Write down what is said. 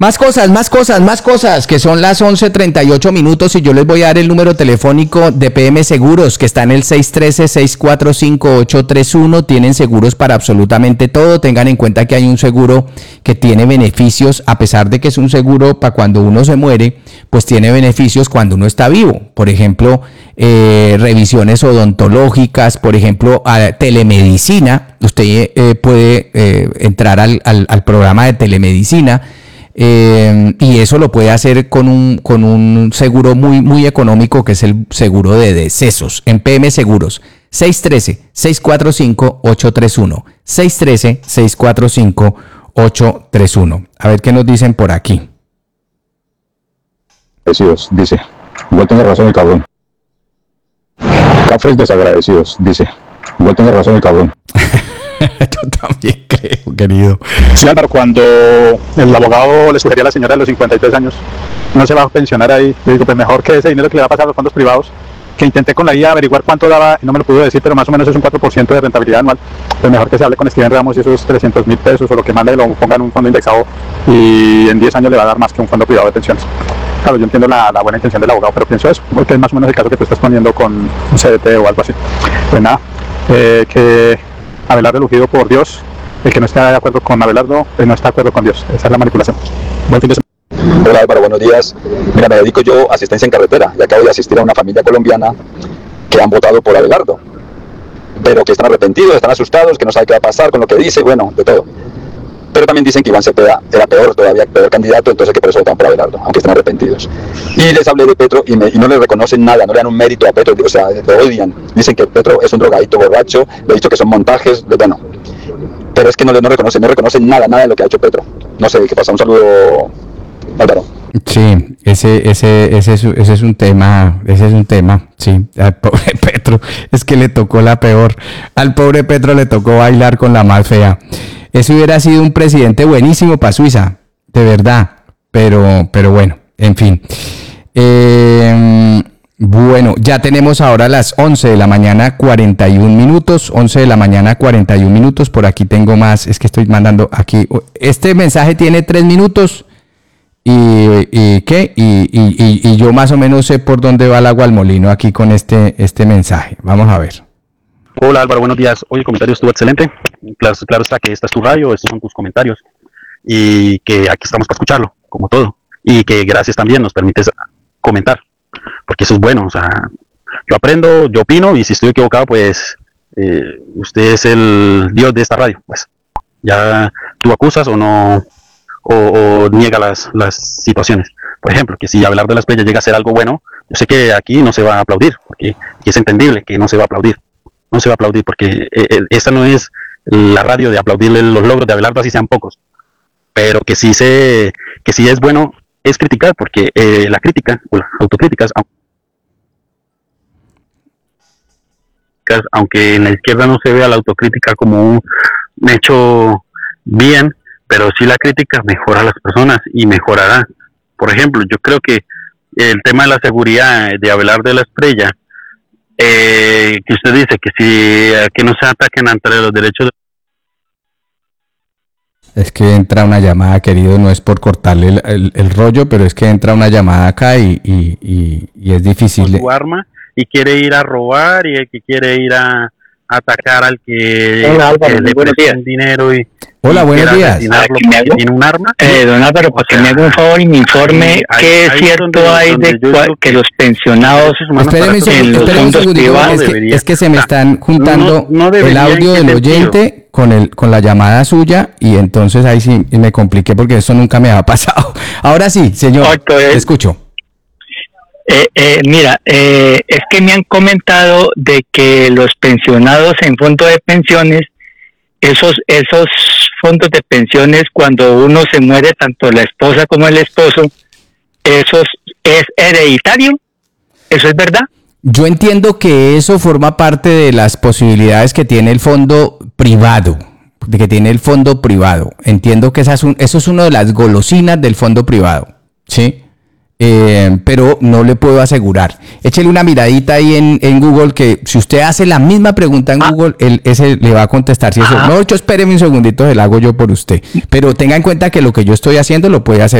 Más cosas, que son las 11:38 y yo les voy a dar el número telefónico de PM Seguros, que está en el 613-645-831. Tienen seguros para absolutamente todo. Tengan en cuenta que hay un seguro que tiene beneficios, a pesar de que es un seguro para cuando uno se muere, pues tiene beneficios cuando uno está vivo. Por ejemplo, revisiones odontológicas, por ejemplo, telemedicina. Usted puede entrar al programa de telemedicina. Y eso lo puede hacer con un seguro muy económico, que es el seguro de decesos en PM Seguros. 613-645-831 613-645-831. A ver qué nos dicen por aquí. Agradecidos, dice. Igual tiene razón el cabrón. Cafés desagradecidos, dice. Igual tiene razón el cabrón. Yo también creo, querido. Sí, Álvaro, cuando el abogado le sugería a la señora de los 53 años, no se va a pensionar ahí, le digo, pues mejor que ese dinero que le va a pasar a los fondos privados, que intenté con la IA averiguar cuánto daba, y no me lo pudo decir, pero más o menos es un 4% de rentabilidad anual. Pues mejor que se hable con Steven Ramos y esos 300.000 pesos o lo que manda y lo ponga en un fondo indexado, y en 10 años le va a dar más que un fondo privado de pensiones. Claro, yo entiendo la buena intención del abogado, pero pienso eso, porque es más o menos el caso que tú estás poniendo con un CDT o algo así. Pues nada, que Abelardo eludido por Dios. El que no está de acuerdo con Abelardo no está de acuerdo con Dios. Esa es la manipulación. Buen fin de semana. Hola Álvaro, buenos días. Mira, me dedico yo a asistencia en carretera y acabo de asistir a una familia colombiana que han votado por Abelardo, pero que están arrepentidos, están asustados, que no saben qué va a pasar con lo que dice, bueno, de todo. Pero también dicen que Iván Cepeda era peor candidato, entonces que por eso votan por Abelardo, aunque estén arrepentidos. Y les hablé de Petro y no le reconocen nada, no le dan un mérito a Petro, o sea, le odian. Dicen que Petro es un drogadito borracho, le he dicho que son montajes, bueno. Pero es que no reconocen nada de lo que ha hecho Petro. No sé qué pasa, un saludo, Álvaro. Sí, ese es un tema, sí, al pobre Petro, es que le tocó la peor, al pobre Petro le tocó bailar con la más fea. Eso hubiera sido un presidente buenísimo para Suiza, de verdad, pero bueno, en fin. Bueno, ya tenemos ahora las 11 de la mañana 41 minutos, 11 de la mañana 41 minutos, por aquí tengo más, es que estoy mandando aquí, este mensaje tiene 3 minutos y yo más o menos sé por dónde va el agua al molino aquí con este mensaje, vamos a ver. Hola Álvaro, buenos días. Hoy el comentario estuvo excelente. Claro está que esta es tu radio, estos son tus comentarios y que aquí estamos para escucharlo, como todo. Y que gracias también nos permites comentar, porque eso es bueno. O sea, yo aprendo, yo opino y si estoy equivocado, pues usted es el Dios de esta radio. Pues ya tú acusas o no, o niega las situaciones. Por ejemplo, que si hablar de las playas llega a ser algo bueno, yo sé que aquí no se va a aplaudir, porque es entendible que no se va a aplaudir. No se va a aplaudir porque esta no es la radio de aplaudirle los logros de Abelardo, así sean pocos, pero que sí es bueno es criticar, porque la crítica o las autocríticas, aunque en la izquierda no se vea la autocrítica como un hecho bien, pero sí la crítica mejora a las personas y mejorará. Por ejemplo, yo creo que el tema de la seguridad de Abelardo de la Estrella, que usted dice que no se ataquen entre los derechos. Es que entra una llamada, querido, no es por cortarle el rollo, pero es que entra una llamada acá y es difícil. Con su arma y quiere ir a robar y el que quiere ir a atacar al que le presta un dinero y hola, buenos días. Tiene un arma. Don Álvaro, para que me haga un favor y me informe qué es cierto hay de que los pensionados espéreme un segundito, es que se me están juntando el audio del oyente con la llamada suya y entonces ahí sí me compliqué porque eso nunca me ha pasado. Ahora sí, señor, te escucho. Mira, es que me han comentado de que los pensionados en fondo de pensiones, esos fondos de pensiones, cuando uno se muere, tanto la esposa como el esposo, eso es hereditario. ¿Eso es verdad? Yo entiendo que eso forma parte de las posibilidades que tiene el fondo privado, Entiendo que eso es una de las golosinas del fondo privado, ¿sí? Pero no le puedo asegurar. Échele una miradita ahí en Google, que si usted hace la misma pregunta en Google, ese le va a contestar. Si eso, no, espéreme un segundito, se la hago yo por usted. Pero tenga en cuenta que lo que yo estoy haciendo lo puede hacer